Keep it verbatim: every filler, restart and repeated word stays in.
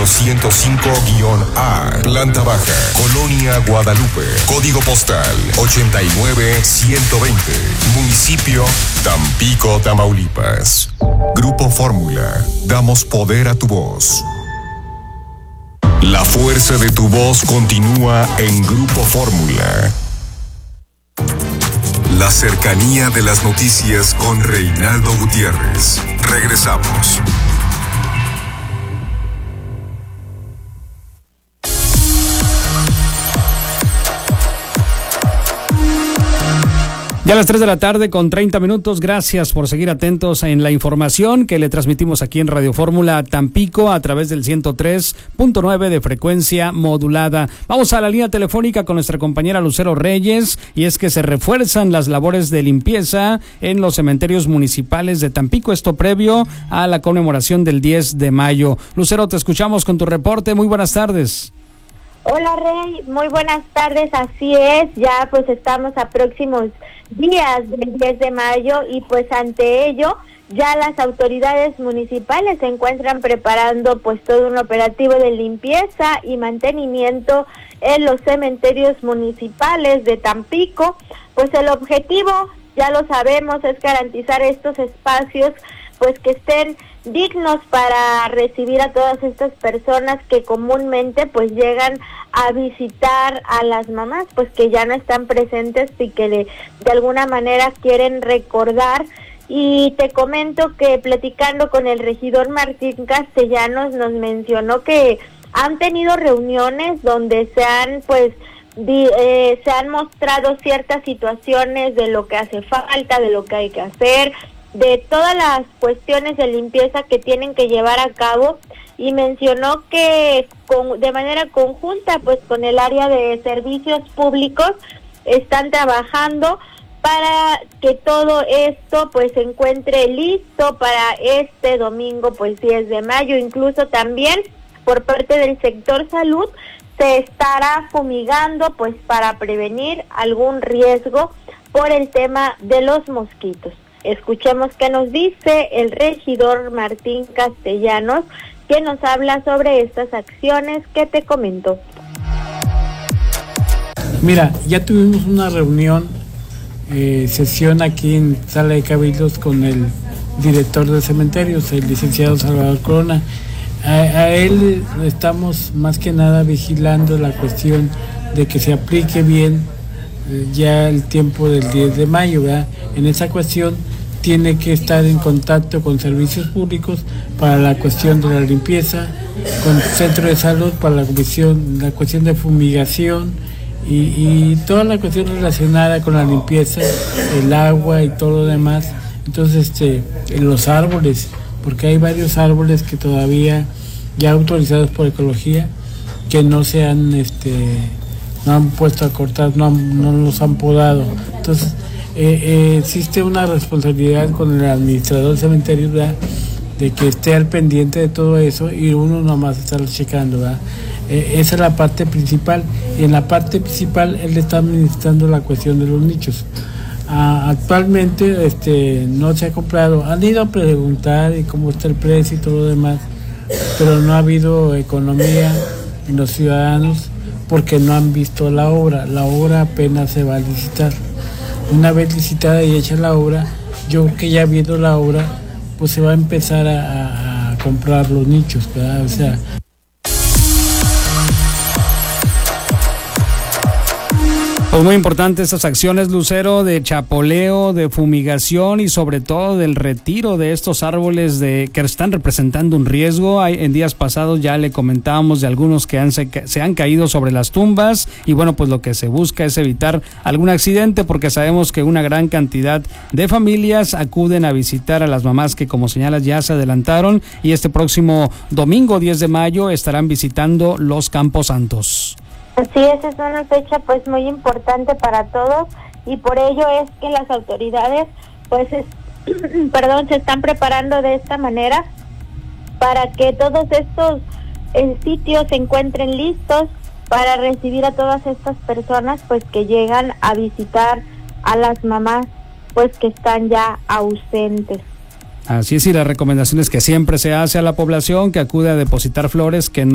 cuatrocientos cinco A, planta baja, Colonia Guadalupe, código postal ochenta y nueve ciento veinte, municipio Tampico, Tamaulipas. Grupo Fórmula, damos poder a tu voz. La fuerza de tu voz continúa en Grupo Fórmula. La cercanía de las noticias con Reinaldo Gutiérrez. Regresamos. Ya a las tres de la tarde con treinta minutos, gracias por seguir atentos en la información que le transmitimos aquí en Radio Fórmula Tampico a través del ciento tres punto nueve de frecuencia modulada. Vamos a la línea telefónica con nuestra compañera Lucero Reyes, y es que se refuerzan las labores de limpieza en los cementerios municipales de Tampico, esto previo a la conmemoración del diez de mayo. Lucero, te escuchamos con tu reporte, muy buenas tardes. Hola Rey, muy buenas tardes, así es, ya pues estamos a próximos días del diez de mayo y pues ante ello ya las autoridades municipales se encuentran preparando pues todo un operativo de limpieza y mantenimiento en los cementerios municipales de Tampico. Pues el objetivo, ya lo sabemos, es garantizar estos espacios pues que estén dignos para recibir a todas estas personas que comúnmente pues llegan a visitar a las mamás pues que ya no están presentes y que de, de alguna manera quieren recordar. Y te comento que platicando con el regidor Martín Castellanos nos mencionó que han tenido reuniones donde se han pues di, eh, se han mostrado ciertas situaciones de lo que hace falta, de lo que hay que hacer, de todas las cuestiones de limpieza que tienen que llevar a cabo, y mencionó que con, de manera conjunta pues con el área de servicios públicos están trabajando para que todo esto pues se encuentre listo para este domingo pues diez de mayo. Incluso también por parte del sector salud se estará fumigando pues para prevenir algún riesgo por el tema de los mosquitos. Escuchemos qué nos dice el regidor Martín Castellanos, que nos habla sobre estas acciones que te comento. Mira, ya tuvimos una reunión, eh, sesión aquí en Sala de Cabildos con el director de cementerios, el licenciado Salvador Corona. A, a él estamos más que nada vigilando la cuestión de que se aplique bien eh, ya el tiempo del diez de mayo, ¿verdad? En esa cuestión tiene que estar en contacto con servicios públicos para la cuestión de la limpieza, con centro de salud para la cuestión, la cuestión de fumigación y, y toda la cuestión relacionada con la limpieza, el agua y todo lo demás. Entonces, este, los árboles, porque hay varios árboles que todavía ya autorizados por ecología que no se han, este, no han puesto a cortar, no, han, no los han podado. Entonces, Eh, eh, existe una responsabilidad con el administrador del cementerio, ¿verdad?, de que esté al pendiente de todo eso y uno nomás estarlo checando, ¿verdad? Eh, esa es la parte principal, y en la parte principal él está administrando la cuestión de los nichos. Ah, actualmente este, no se ha comprado, han ido a preguntar y cómo está el precio y todo lo demás, pero no ha habido economía en los ciudadanos porque no han visto la obra. La obra apenas se va a licitar. Una vez licitada y hecha la obra, yo creo que ya viendo la obra, pues se va a empezar a, a, a comprar los nichos, ¿verdad? O sea, pues muy importante estas acciones, Lucero, de chapoleo, de fumigación y sobre todo del retiro de estos árboles de que están representando un riesgo. Hay, en días pasados ya le comentábamos de algunos que han, se, se han caído sobre las tumbas, y bueno, pues lo que se busca es evitar algún accidente, porque sabemos que una gran cantidad de familias acuden a visitar a las mamás que, como señalas, ya se adelantaron, y este próximo domingo diez de mayo estarán visitando los Campos Santos. Así es, es una fecha pues muy importante para todos, y por ello es que las autoridades pues es, perdón, se están preparando de esta manera para que todos estos eh, sitios se encuentren listos para recibir a todas estas personas pues que llegan a visitar a las mamás pues que están ya ausentes. Así es, y la recomendación es que siempre se hace a la población que acude a depositar flores, que no